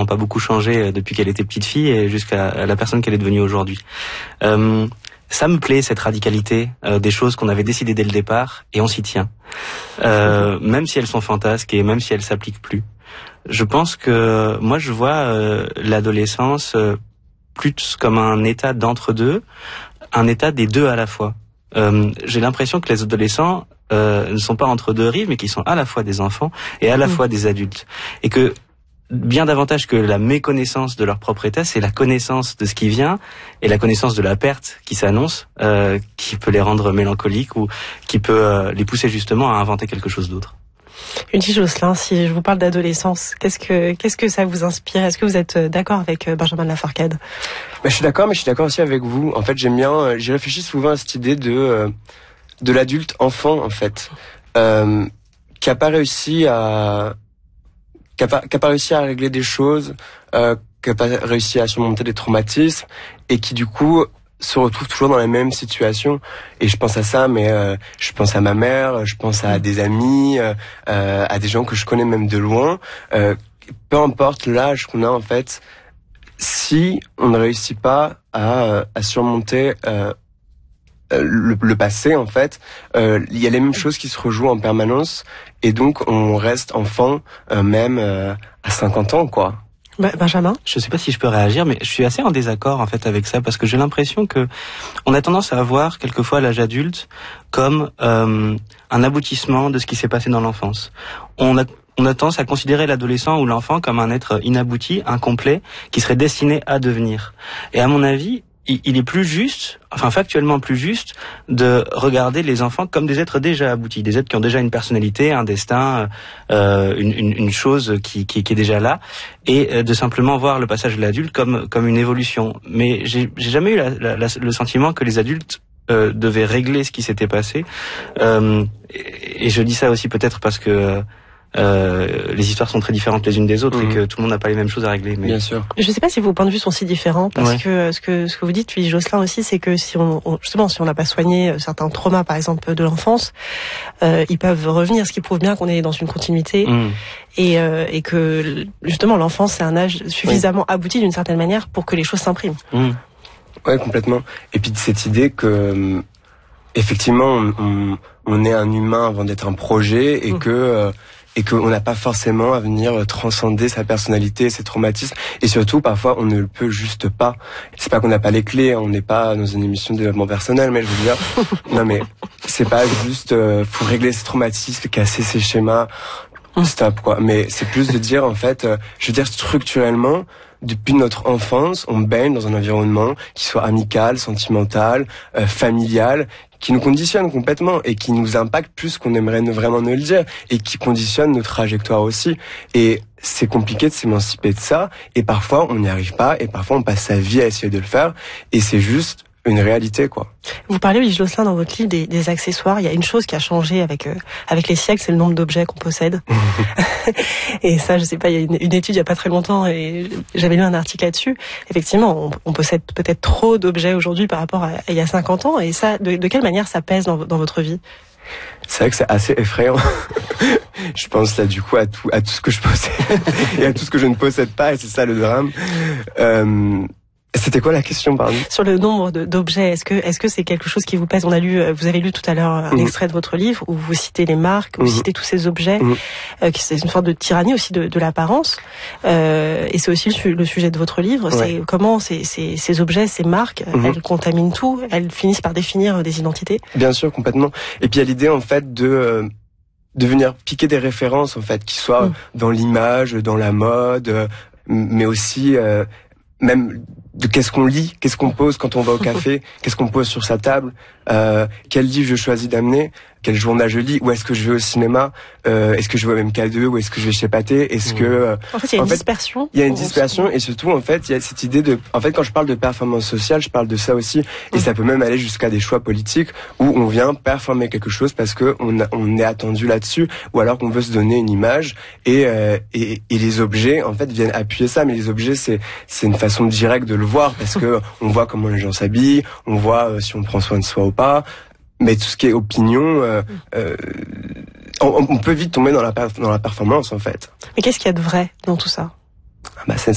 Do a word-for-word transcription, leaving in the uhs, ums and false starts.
pas beaucoup changé depuis qu'elle était petite fille et jusqu'à la personne qu'elle est devenue aujourd'hui. Euh, ça me plaît, cette radicalité euh, des choses qu'on avait décidées dès le départ, et on s'y tient. Euh, même si elles sont fantasques et même si elles s'appliquent plus. Je pense que moi je vois euh, l'adolescence euh, plus comme un état d'entre-deux, un état des deux à la fois. Euh, j'ai l'impression que les adolescents euh, ne sont pas entre deux rives, mais qu'ils sont à la fois des enfants et à la mmh. fois des adultes. Et que bien davantage que la méconnaissance de leur propre état, c'est la connaissance de ce qui vient et la connaissance de la perte qui s'annonce, euh, qui peut les rendre mélancoliques ou qui peut euh, les pousser justement à inventer quelque chose d'autre. Ulysse Josselin, si je vous parle d'adolescence, qu'est-ce que qu'est-ce que ça vous inspire? Est-ce que vous êtes d'accord avec Benjamin de la Forcade? Bah, je suis d'accord, mais je suis d'accord aussi avec vous. En fait, j'aime bien, j'ai réfléchi souvent à cette idée de euh, de l'adulte enfant, en fait, euh, qui a pas réussi à qui a pas, qui a pas réussi à régler des choses, euh, qui a pas réussi à surmonter des traumatismes et qui du coup se retrouve toujours dans la même situation. Et je pense à ça, mais euh, je pense à ma mère, je pense à des amis, euh, à des gens que je connais même de loin. Euh, peu importe l'âge qu'on a, en fait, si on ne réussit pas à, à surmonter euh, le, le passé, en fait, euh, il y a les mêmes choses qui se rejouent en permanence, et donc on reste enfant euh, même euh, à cinquante ans, quoi. Benjamin? Je sais pas si je peux réagir, mais je suis assez en désaccord en fait avec ça, parce que j'ai l'impression que on a tendance à voir quelquefois l'âge adulte comme euh, un aboutissement de ce qui s'est passé dans l'enfance. On a on a tendance à considérer l'adolescent ou l'enfant comme un être inabouti, incomplet, qui serait destiné à devenir. Et à mon avis, il est plus juste, enfin factuellement plus juste, de regarder les enfants comme des êtres déjà aboutis, des êtres qui ont déjà une personnalité, un destin, euh, une, une, une chose qui, qui, qui est déjà là, et de simplement voir le passage de l'adulte comme, comme une évolution. Mais j'ai, j'ai jamais eu la, la, la, le sentiment que les adultes euh, devaient régler ce qui s'était passé. Euh, et, et je dis ça aussi peut-être parce que Euh, les histoires sont très différentes les unes des autres, mmh. et que tout le monde n'a pas les mêmes choses à régler. Mais... Bien sûr. Je ne sais pas si vos points de vue sont si différents, parce ouais. que ce que ce que vous dites, Ulysse Josselin aussi, c'est que si on, on justement si on n'a pas soigné certains traumas, par exemple de l'enfance, euh, ils peuvent revenir, ce qui prouve bien qu'on est dans une continuité, mmh. et euh, et que justement l'enfance c'est un âge suffisamment oui. abouti d'une certaine manière pour que les choses s'impriment. Mmh. Ouais, complètement. Et puis cette idée que effectivement on, on, on est un humain avant d'être un projet, et mmh. que euh, et qu'on n'a pas forcément à venir transcender sa personnalité, ses traumatismes, et surtout parfois on ne le peut juste pas. C'est pas qu'on n'a pas les clés, on n'est pas dans une émission de développement personnel, mais je veux dire, non mais c'est pas juste euh, faut régler ses traumatismes, casser ses schémas, stop quoi. Mais c'est plus de dire en fait, euh, je veux dire structurellement, depuis notre enfance, on baigne dans un environnement qui soit amical, sentimental, euh, familial, qui nous conditionne complètement et qui nous impacte plus qu'on aimerait vraiment nous le dire, et qui conditionne notre trajectoire aussi. Et c'est compliqué de s'émanciper de ça, et parfois on n'y arrive pas, et parfois on passe sa vie à essayer de le faire, et c'est juste une réalité, quoi. Vous parlez, Ulysse Josselin, dans votre livre des, des accessoires. Il y a une chose qui a changé avec euh, avec les siècles, c'est le nombre d'objets qu'on possède. Et ça, je sais pas, il y a une, une étude il y a pas très longtemps, et j'avais lu un article là-dessus. Effectivement, on, on possède peut-être trop d'objets aujourd'hui par rapport à, à il y a cinquante ans. Et ça, de, de quelle manière ça pèse dans, dans votre vie? C'est vrai que c'est assez effrayant. Je pense là du coup à tout à tout ce que je possède et à tout ce que je ne possède pas, et c'est ça le drame. Euh... C'était quoi la question, pardon? Sur le nombre de, d'objets, est-ce que est-ce que c'est quelque chose qui vous pèse? On a lu, vous avez lu tout à l'heure un mmh. extrait de votre livre où vous citez les marques, où vous mmh. citez tous ces objets, mmh. euh, qui c'est une sorte de tyrannie aussi de, de l'apparence. Euh, et c'est aussi le, le sujet de votre livre. Ouais. C'est comment ces, ces, ces objets, ces marques, mmh. elles contaminent tout, elles finissent par définir des identités. Bien sûr, complètement. Et puis il y a l'idée en fait de euh, de venir piquer des références en fait, qui soient mmh. dans l'image, dans la mode, euh, mais aussi euh, même de qu'est-ce qu'on lit, qu'est-ce qu'on pose quand on va au café, qu'est-ce qu'on pose sur sa table, euh, quel livre je choisis d'amener, quel journal je lis, où est-ce que je vais au cinéma, euh, est-ce que je vais au M K deux, ou est-ce que je vais chez Pathé, est-ce mmh. que... Euh, en fait, il y a une fait, dispersion. Il y a une dispersion, et surtout, en fait, il y a cette idée de... En fait, quand je parle de performance sociale, je parle de ça aussi, et mmh. ça peut même aller jusqu'à des choix politiques, où on vient performer quelque chose parce que on, a, on est attendu là-dessus, ou alors qu'on veut se donner une image, et, euh, et, et les objets, en fait, viennent appuyer ça, mais les objets, c'est, c'est une façon directe de le voir, parce que on voit comment les gens s'habillent, on voit euh, si on prend soin de soi ou pas. Mais tout ce qui est opinion, euh, euh, on, on peut vite tomber dans la, dans la performance, en fait. Mais qu'est-ce qu'il y a de vrai dans tout ça? Bah, c'est,